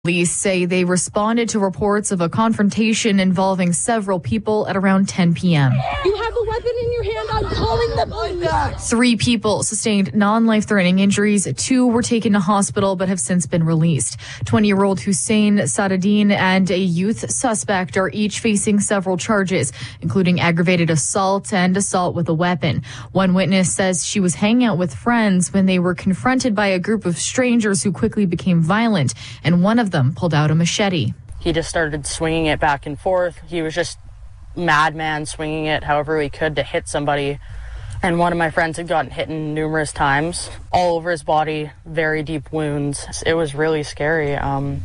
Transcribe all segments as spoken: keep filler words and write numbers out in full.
Police say they responded to reports of a confrontation involving several people at around ten p.m. You have a weapon in your hand. I'm calling the police. Three people sustained non-life-threatening injuries. Two were taken to hospital but have since been released. twenty-year-old Hussein Sadadine and a youth suspect are each facing several charges, including aggravated assault and assault with a weapon. One witness says she was hanging out with friends when they were confronted by a group of strangers who quickly became violent, and one of them pulled out a machete. He just started swinging it back and forth. He was just madman swinging it however he could to hit somebody. And one of my friends had gotten hit numerous times, all over his body, very deep wounds. It was really scary. Um,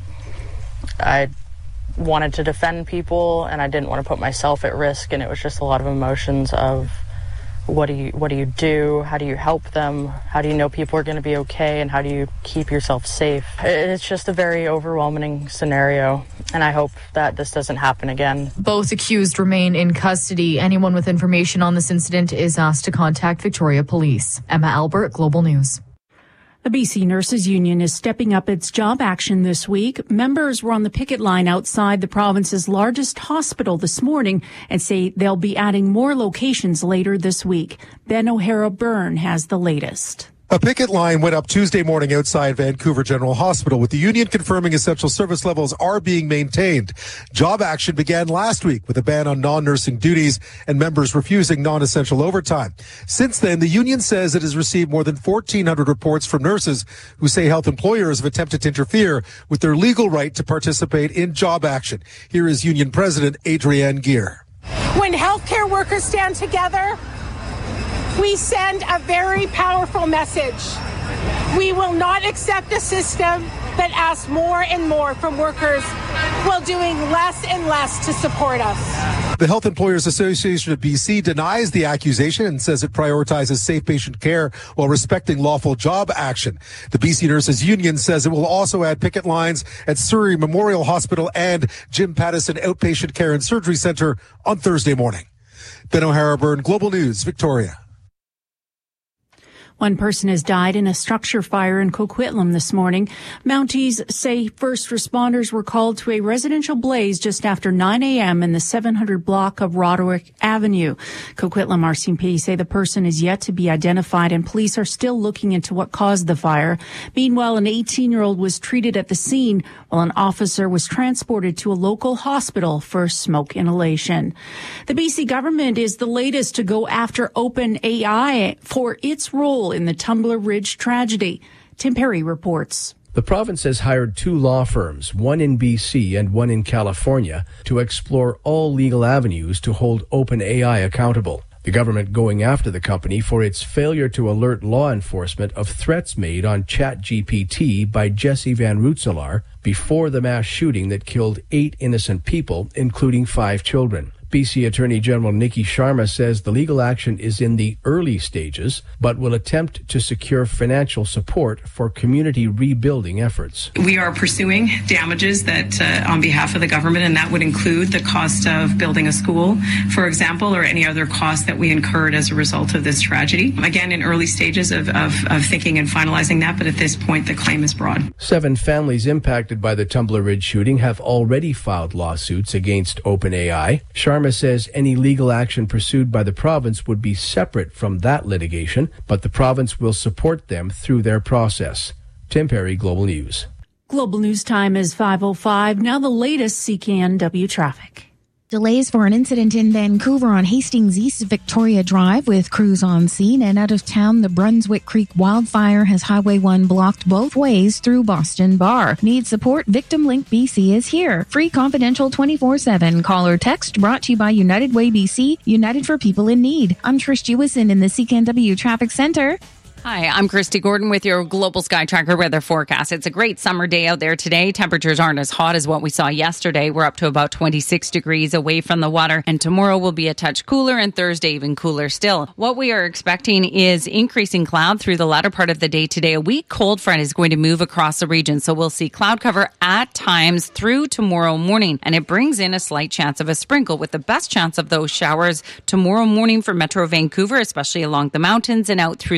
I wanted to defend people, and I didn't want to put myself at risk, and it was just a lot of emotions of what do you what do you do? How do you help them? How do you know people are going to be okay? And how do you keep yourself safe? It's just a very overwhelming scenario, and I hope that this doesn't happen again. Both accused remain in custody. Anyone with information on this incident is asked to contact Victoria Police. Emma Albert, Global News. The B C Nurses Union is stepping up its job action this week. Members were on the picket line outside the province's largest hospital this morning and say they'll be adding more locations later this week. Ben O'Hara-Byrne has the latest. A picket line went up Tuesday morning outside Vancouver General Hospital, with the union confirming essential service levels are being maintained. Job action began last week with a ban on non-nursing duties and members refusing non-essential overtime. Since then, the union says it has received more than fourteen hundred reports from nurses who say health employers have attempted to interfere with their legal right to participate in job action. Here is union president Adrienne Gear. When healthcare workers stand together, we send a very powerful message. We will not accept a system that asks more and more from workers while doing less and less to support us. The Health Employers Association of B C denies the accusation and says it prioritizes safe patient care while respecting lawful job action. The B C Nurses Union says it will also add picket lines at Surrey Memorial Hospital and Jim Pattison Outpatient Care and Surgery Centre on Thursday morning. Ben O'Hara-Byrne, Global News, Victoria. One person has died in a structure fire in Coquitlam this morning. Mounties say first responders were called to a residential blaze just after nine a.m. in the seven hundred block of Roderick Avenue. Coquitlam R C M P say the person is yet to be identified and police are still looking into what caused the fire. Meanwhile, an eighteen-year-old was treated at the scene while an officer was transported to a local hospital for smoke inhalation. The B C government is the latest to go after OpenAI for its role in the Tumbler Ridge tragedy. Tim Perry reports. The province has hired two law firms, one in B C and one in California, to explore all legal avenues to hold OpenAI accountable. The government going after the company for its failure to alert law enforcement of threats made on ChatGPT by Jesse Van Rootselaar before the mass shooting that killed eight innocent people, including five children. B C Attorney General Nikki Sharma says the legal action is in the early stages, but will attempt to secure financial support for community rebuilding efforts. We are pursuing damages that uh, on behalf of the government, and that would include the cost of building a school, for example, or any other cost that we incurred as a result of this tragedy. Again, in early stages of, of, of thinking and finalizing that, but at this point, the claim is broad. Seven families impacted by the Tumbler Ridge shooting have already filed lawsuits against OpenAI. Sharma says any legal action pursued by the province would be separate from that litigation, but the province will support them through their process. Tim Perry, Global News. Global News time is five oh five. Now the latest C K N W traffic. Delays for an incident in Vancouver on Hastings East Victoria Drive with crews on scene, and out of town, the Brunswick Creek wildfire has Highway one blocked both ways through Boston Bar. Need support? Victim Link B C is here. Free, confidential, twenty-four seven. Call or text, brought to you by United Way B C, United for People in Need. I'm Trish Jewison in the C K N W Traffic Center. Hi, I'm Christy Gordon with your Global Sky Tracker weather forecast. It's a great summer day out there today. Temperatures aren't as hot as what we saw yesterday. We're up to about twenty-six degrees away from the water, and tomorrow will be a touch cooler, and Thursday even cooler still. What we are expecting is increasing cloud through the latter part of the day today. A weak cold front is going to move across the region, so we'll see cloud cover at times through tomorrow morning, and it brings in a slight chance of a sprinkle, with the best chance of those showers tomorrow morning for Metro Vancouver, especially along the mountains and out through the Fraser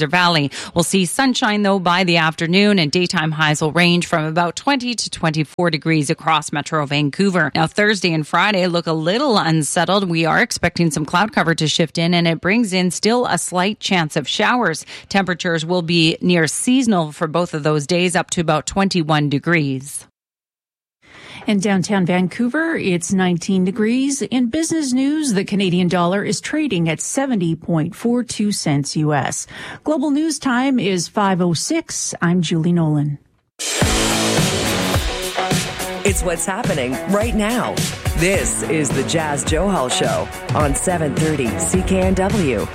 Fraser Valley. We'll see sunshine, though, by the afternoon, and daytime highs will range from about twenty to twenty-four degrees across Metro Vancouver. Now, Thursday and Friday look a little unsettled. We are expecting some cloud cover to shift in, and it brings in still a slight chance of showers. Temperatures will be near seasonal for both of those days, up to about twenty-one degrees. In downtown Vancouver, it's nineteen degrees. In business news, the Canadian dollar is trading at seventy point four two cents U S. Global news time is five oh six. I'm Julie Nolan. It's what's happening right now. This is the Jas Johal Show on seven thirty C K N W.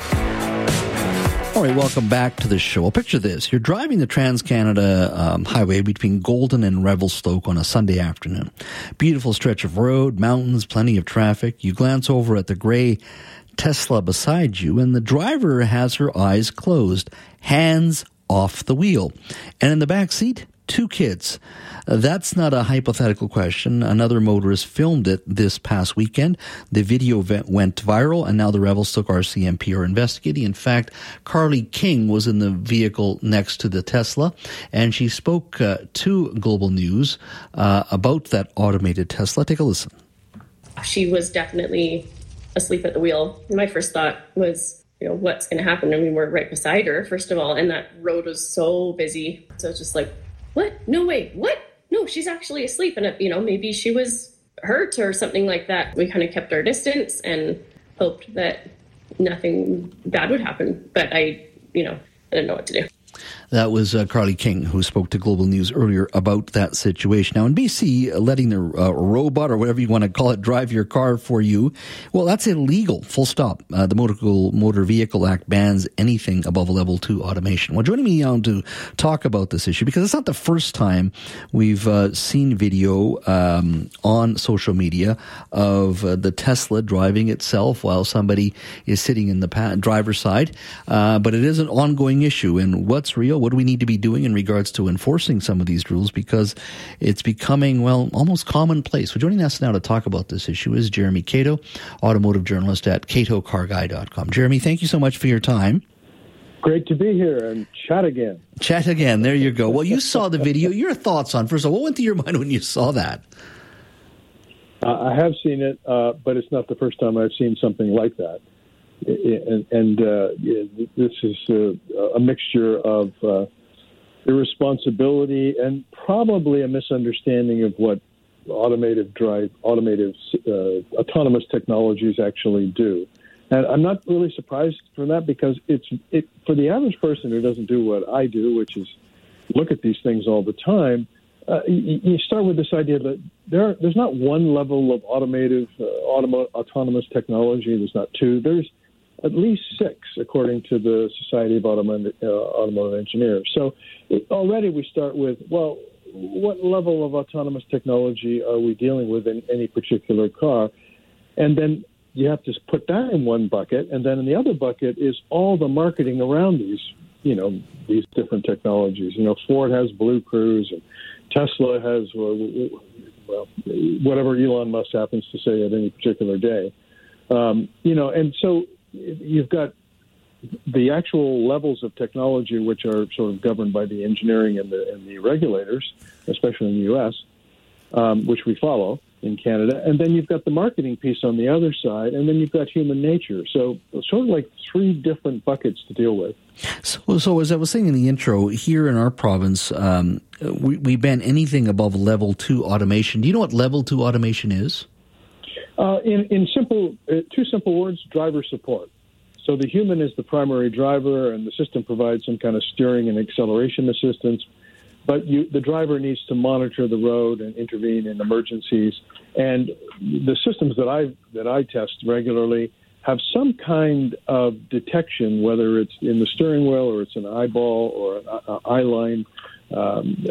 All right, welcome back to the show. Well, picture this. You're driving the Trans-Canada um, Highway between Golden and Revelstoke on a Sunday afternoon. Beautiful stretch of road, mountains, plenty of traffic. You glance over at the gray Tesla beside you, and the driver has her eyes closed, hands off the wheel. And in the back seat, two kids. Uh, that's not a hypothetical question. Another motorist filmed it this past weekend. The video went viral, and now the Revelstoke R C M P are investigating. In fact, Carly King was in the vehicle next to the Tesla, and she spoke uh, to Global News uh, about that automated Tesla. Take a listen. She was definitely asleep at the wheel. My first thought was, you know, what's going to happen? I mean, we're right beside her, first of all, and that road was so busy. So it's just like, what? No way. What? No, she's actually asleep. And, you know, maybe she was hurt or something like that. We kind of kept our distance and hoped that nothing bad would happen. But I, you know, I didn't know what to do. That was uh, Carly King, who spoke to Global News earlier about that situation. Now, in B C, uh, letting the uh, robot, or whatever you want to call it, drive your car for you, well, that's illegal, full stop. Uh, the Motor, Motor Vehicle Act bans anything above a level two automation. Well, joining me now to talk about this issue, because it's not the first time we've uh, seen video um, on social media of uh, the Tesla driving itself while somebody is sitting in the pa- driver's side. Uh, but it is an ongoing issue. And what's real? What do we need to be doing in regards to enforcing some of these rules? Because it's becoming, well, almost commonplace. So joining us now to talk about this issue is Jeremy Cato, automotive journalist at cato car guy dot com. Jeremy, thank you so much for your time. Great to be here and chat again. Chat again. There you go. Well, you saw the video. Your thoughts on, first of all, what went through your mind when you saw that? Uh, I have seen it, uh, but it's not the first time I've seen something like that. And, and uh, this is a, a mixture of uh, irresponsibility and probably a misunderstanding of what automated drive, automated uh, autonomous technologies actually do. And I'm not really surprised for that, because it's it, for the average person who doesn't do what I do, which is look at these things all the time. Uh, you, you start with this idea that there there's not one level of automated uh, automo- autonomous technology. There's not two. There's at least six, according to the Society of Automotive, uh, Automotive Engineers. So it, already we start with, well, what level of autonomous technology are we dealing with in any particular car? And then you have to put that in one bucket. And then in the other bucket is all the marketing around these, you know, these different technologies. You know, Ford has Blue Cruise, and Tesla has, well, whatever Elon Musk happens to say at any particular day. Um, you know, and so you've got the actual levels of technology, which are sort of governed by the engineering and the, and the regulators, especially in the U S, um, which we follow in Canada. And then you've got the marketing piece on the other side, and then you've got human nature. So it's sort of like three different buckets to deal with. So, so as I was saying in the intro, here in our province, um, we, we ban anything above level two automation. Do you know what level two automation is? Uh, in, in simple, uh, two simple words, driver support. So the human is the primary driver, and the system provides some kind of steering and acceleration assistance. But you, the driver needs to monitor the road and intervene in emergencies. And the systems that I that I test regularly have some kind of detection, whether it's in the steering wheel or it's an eyeball or an eye line, um,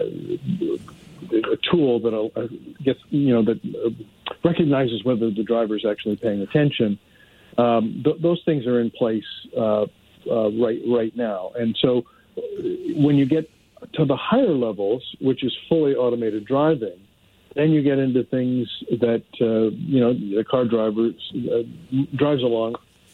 a tool that gets you know that recognizes whether the driver is actually paying attention. Um, th- those things are in place uh, uh, right right now, and so when you get to the higher levels, which is fully automated driving, then you get into things that uh, you know the car driver uh, drives along,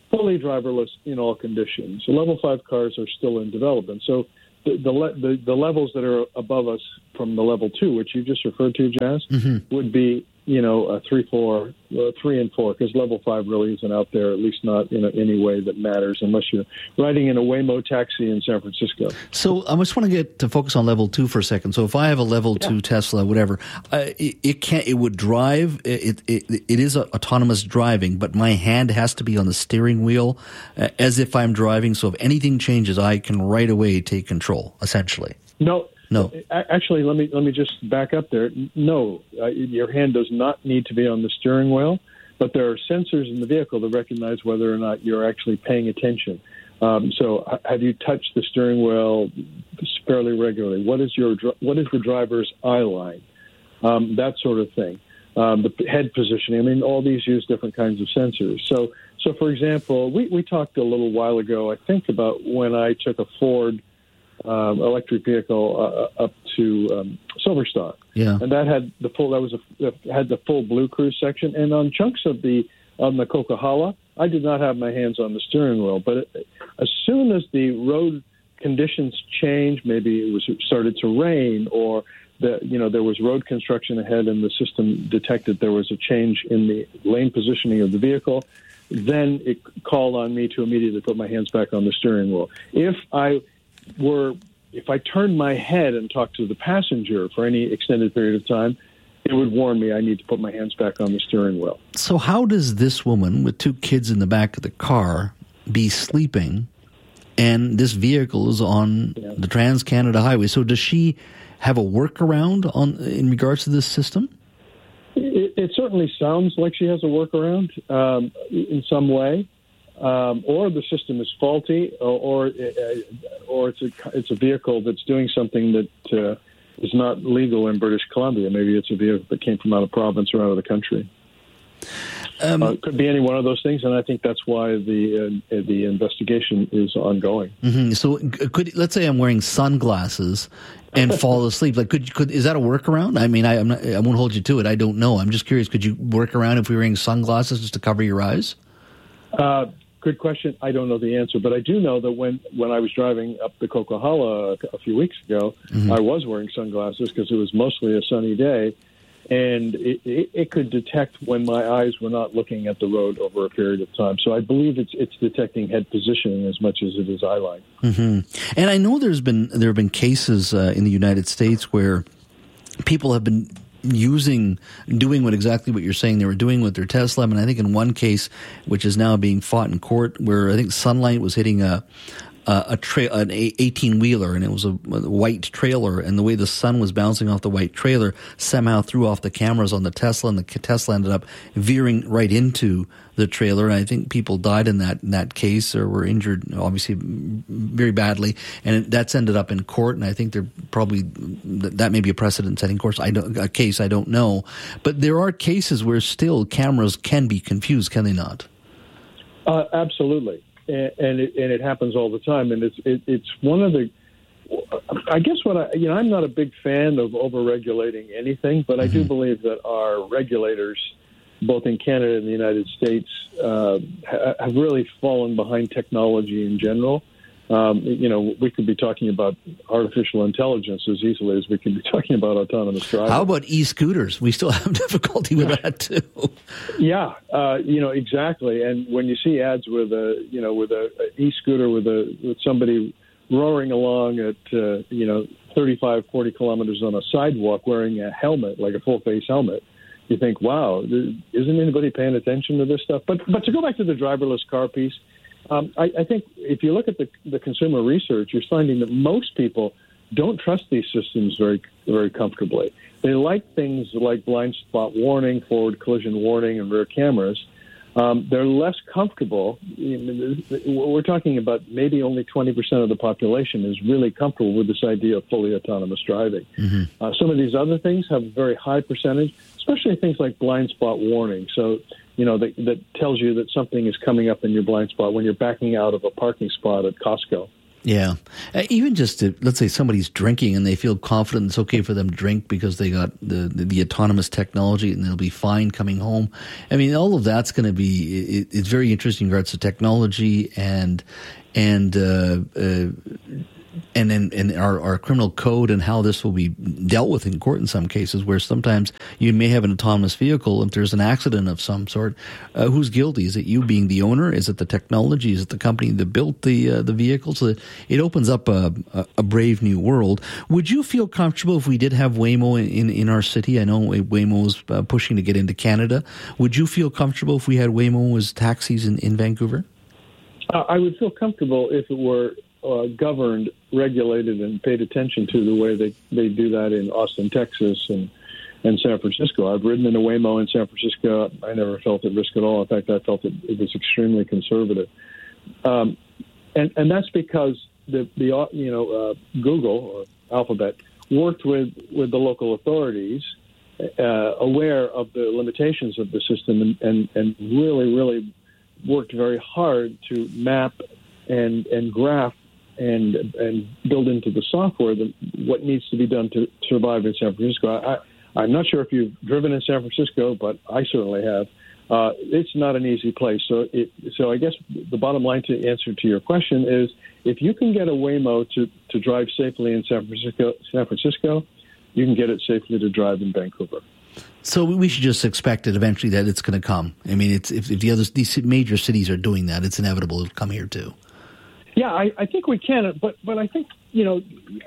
fully driverless in all conditions. The level five cars are still in development. So the the, le- the the levels that are above us from the level two, which you just referred to, Jazz, mm-hmm. would be, you know, a three, four, uh, three and four, because level five really isn't out there, at least not in a, any way that matters, unless you're riding in a Waymo taxi in San Francisco. So I just want to get to focus on level two for a second. So if I have a level yeah. two Tesla, whatever, uh, it, it can it would drive. It it it is a, autonomous driving, but my hand has to be on the steering wheel uh, as if I'm driving. So if anything changes, I can right away take control. Essentially, no. No. Actually, let me let me just back up there. No, uh, your hand does not need to be on the steering wheel, but there are sensors in the vehicle that recognize whether or not you're actually paying attention. Um, so, have you touched the steering wheel fairly regularly? What is your what is the driver's eye line? Um, that sort of thing. Um, the head positioning. I mean, all these use different kinds of sensors. So, so for example, we we talked a little while ago, I think, about when I took a Ford Um, electric vehicle uh, up to um, Silverstock, yeah, and that had the full that was a had the full Blue Cruise section, and on chunks of the on the Coquihalla, I did not have my hands on the steering wheel. But it, as soon as the road conditions changed, maybe it was it started to rain, or the you know there was road construction ahead, and the system detected there was a change in the lane positioning of the vehicle, then it called on me to immediately put my hands back on the steering wheel. If I were if I turned my head and talked to the passenger for any extended period of time, it would warn me I need to put my hands back on the steering wheel. So how does this woman with two kids in the back of the car be sleeping and this vehicle is on yeah. the Trans-Canada Highway? So does she have a workaround on in regards to this system? It, it certainly sounds like she has a workaround um, in some way. Um, or the system is faulty, or or, uh, or it's a it's a vehicle that's doing something that uh, is not legal in British Columbia. Maybe it's a vehicle that came from out of province or out of the country. Um, uh, it could be any one of those things, and I think that's why the uh, the investigation is ongoing. Mm-hmm. So, could let's say I'm wearing sunglasses and fall asleep. Like, could could is that a workaround? I mean, I I'm not, I won't hold you to it. I don't know. I'm just curious. Could you work around if we were wearing sunglasses just to cover your eyes? Uh, Good question. I don't know the answer, but I do know that when, when I was driving up the Coquihalla a, a few weeks ago, mm-hmm. I was wearing sunglasses because it was mostly a sunny day, and it, it, it could detect when my eyes were not looking at the road over a period of time. So I believe it's it's detecting head positioning as much as it is eye line. Mm-hmm. And I know there's been there have been cases uh, in the United States where people have been using, doing what exactly what you're saying they were doing with their Tesla. And I think in one case, which is now being fought in court, where I think sunlight was hitting a a, a tra- an eighteen wheeler, and it was a, a white trailer, and the way the sun was bouncing off the white trailer somehow threw off the cameras on the Tesla, and the Tesla ended up veering right into the trailer. And I think people died in that in that case, or were injured, obviously very badly. And it, that's ended up in court. And I think they're probably that may be a precedent-setting course. I don't a case. I don't know, but there are cases where still cameras can be confused, can they not? Uh, absolutely. And it, and it happens all the time, and it's it, it's one of the. I guess what I you know I'm not a big fan of over-regulating anything, but mm-hmm. I do believe that our regulators, both in Canada and the United States, uh, ha- have really fallen behind technology in general. Um, you know, we could be talking about artificial intelligence as easily as we could be talking about autonomous driving. How about e-scooters? We still have difficulty with that too. Yeah, uh, you know, exactly. And when you see ads with a, you know, with a, a e-scooter with a with somebody roaring along at, uh, you know, thirty-five, forty kilometers on a sidewalk wearing a helmet, like a full face helmet, you think, wow, isn't anybody paying attention to this stuff? But but to go back to the driverless car piece. Um, I, I think if you look at the, the consumer research, you're finding that most people don't trust these systems very, very comfortably. They like things like blind spot warning, forward collision warning, and rear cameras. Um, they're less comfortable. We're talking about maybe only twenty percent of the population is really comfortable with this idea of fully autonomous driving. Mm-hmm. Uh, some of these other things have a very high percentage, especially things like blind spot warning. So, you know, that, that tells you that something is coming up in your blind spot when you're backing out of a parking spot at Costco. Yeah. Uh, even just to, let's say somebody's drinking and they feel confident it's okay for them to drink because they got the, the, the autonomous technology and they'll be fine coming home. I mean, all of that's going to be, it, it's very interesting in regards to technology and, and, uh, uh, and and, and our, our criminal code and how this will be dealt with in court in some cases, where sometimes you may have an autonomous vehicle. If there's an accident of some sort, uh, who's guilty? Is it you being the owner? Is it the technology? Is it the company that built the uh, the vehicle? So it opens up a, a, a brave new world. Would you feel comfortable if we did have Waymo in, in our city? I know Waymo is uh, pushing to get into Canada. Would you feel comfortable if we had Waymo as taxis in, in Vancouver? Uh, I would feel comfortable if it were uh, governed, regulated, and paid attention to the way they, they do that in Austin, Texas, and, and San Francisco. I've ridden in a Waymo in San Francisco. I never felt at risk at all. In fact, I felt it, it was extremely conservative. Um, and, and that's because the, the you know uh, Google or Alphabet worked with, with the local authorities, uh, aware of the limitations of the system, and, and, and really, really worked very hard to map and and graph and and build into the software the, what needs to be done to survive in San Francisco. I, I, I'm not sure if you've driven in San Francisco, but I certainly have. Uh, it's not an easy place. So it, so I guess the bottom line to answer to your question is, if you can get a Waymo to, to drive safely in San Francisco, San Francisco, you can get it safely to drive in Vancouver. So we should just expect it eventually that it's going to come. I mean, it's, if, if the other these major cities are doing that, it's inevitable it'll come here too. Yeah, I, I think we can, but but I think, you know,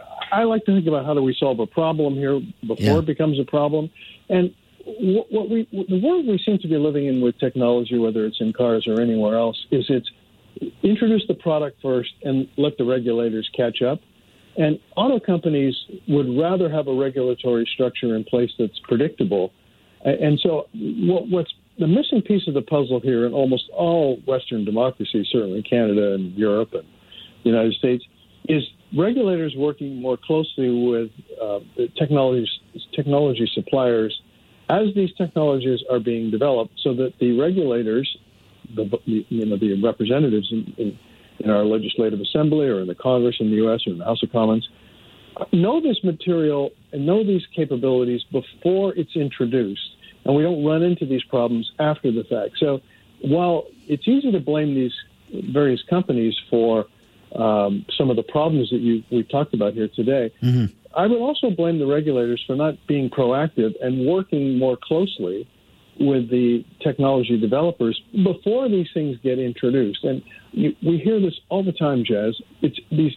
I like to think about how do we solve a problem here before yeah. it becomes a problem. And what, what we the world we seem to be living in with technology, whether it's in cars or anywhere else, is it's introduce the product first and let the regulators catch up. And auto companies would rather have a regulatory structure in place that's predictable. And so what, what's the missing piece of the puzzle here in almost all Western democracies, certainly Canada and Europe and the United States, is regulators working more closely with uh, technology, technology suppliers as these technologies are being developed, so that the regulators, the, you know, the representatives in, in in our legislative assembly or in the Congress in the U S or in the House of Commons, know this material and know these capabilities before it's introduced, and we don't run into these problems after the fact. So while it's easy to blame these various companies for um, some of the problems that you, we've talked about here today, mm-hmm. I would also blame the regulators for not being proactive and working more closely with the technology developers before these things get introduced. And you, we hear this all the time, Jazz. It's these.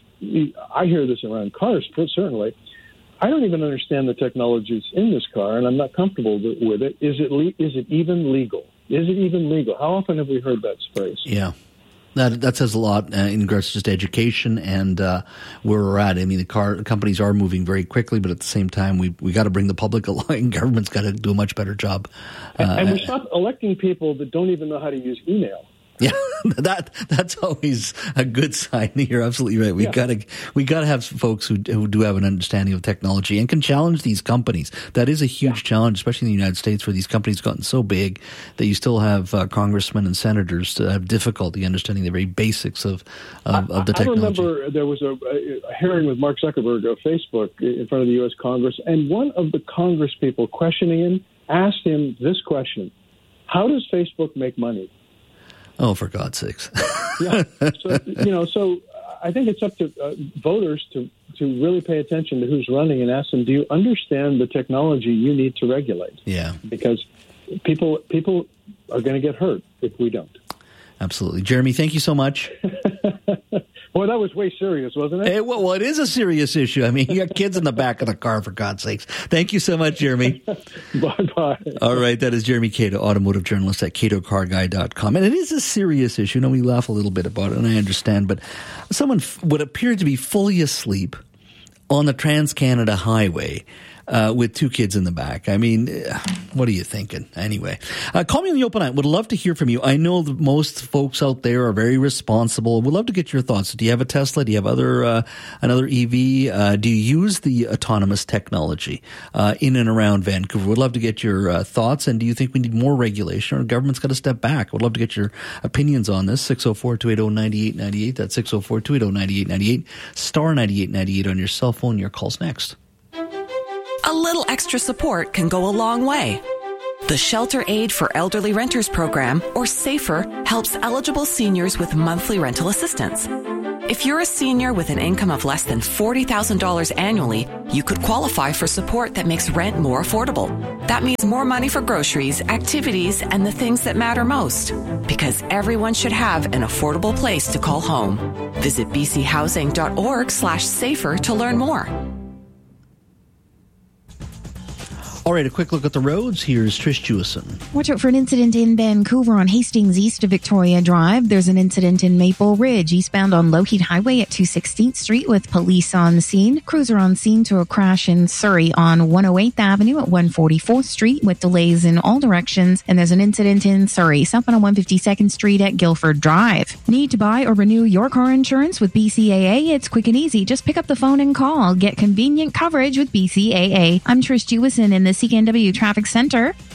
I hear this around cars, but certainly. I don't even understand the technologies in this car, and I'm not comfortable with it. Is it le- is it even legal? Is it even legal? How often have we heard that phrase? Yeah. That that says a lot uh, in regards to just education and uh, where we're at. I mean, the car companies are moving very quickly, but at the same time, we we got to bring the public along, and government's got to do a much better job. Uh, and, and we stop electing people that don't even know how to use email. Yeah, that that's always a good sign. You're absolutely right. We yeah. gotta we gotta have folks who who do have an understanding of technology and can challenge these companies. That is a huge yeah. challenge, especially in the United States, where these companies have gotten so big that you still have uh, congressmen and senators to have difficulty understanding the very basics of of, of the technology. I remember there was a, a hearing with Mark Zuckerberg of Facebook in front of the U S Congress, and one of the Congress people questioning him asked him this question: how does Facebook make money? Oh, for God's sakes. yeah. So, you know, so I think it's up to uh, voters to, to really pay attention to who's running and ask them, do you understand the technology you need to regulate? Yeah. Because people people are going to get hurt if we don't. Absolutely. Jeremy, thank you so much. Boy, that was way serious, wasn't it? Hey, well, well, it is a serious issue. I mean, you got kids in the back of the car, for God's sakes. Thank you so much, Jeremy. Bye-bye. All right, that is Jeremy Cato, automotive journalist at cato car guy dot com. And it is a serious issue. You know, we laugh a little bit about it, and I understand, but someone f- would appear to be fully asleep on the Trans-Canada Highway uh, with two kids in the back. I mean, what are you thinking? Anyway, uh, call me on the open line. Would love to hear from you. I know that most folks out there are very responsible. Would love to get your thoughts. Do you have a Tesla? Do you have other uh, another E V? Uh, do you use the autonomous technology uh, in and around Vancouver? Would love to get your uh, thoughts. And do you think we need more regulation, or the government's got to step back? Would love to get your opinions on this. six oh four, two eight oh, nine eight nine eight. That's six oh four, two eight oh, nine eight nine eight. Star ninety-eight ninety-eight on your cell phone. Your call's next. A little extra support can go a long way. The Shelter Aid for Elderly Renters program, or SAFER, helps eligible seniors with monthly rental assistance. If you're a senior with an income of less than forty thousand dollars annually, you could qualify for support that makes rent more affordable. That means more money for groceries, activities, and the things that matter most. Because everyone should have an affordable place to call home. Visit bchousing.org slash safer to learn more. All right, a quick look at the roads. Here's Trish Jewison. Watch out for an incident in Vancouver on Hastings east of Victoria Drive. There's an incident in Maple Ridge eastbound on Lougheed Highway at two hundred sixteenth Street with police on scene. Crews are on scene to a crash in Surrey on one oh eighth Avenue at one forty-fourth Street with delays in all directions. And there's an incident in Surrey southbound on one fifty-second Street at Guilford Drive. Need to buy or renew your car insurance with B C A A? It's quick and easy. Just pick up the phone and call. Get convenient coverage with B C A A. I'm Trish Jewison in the C K N W Traffic Center.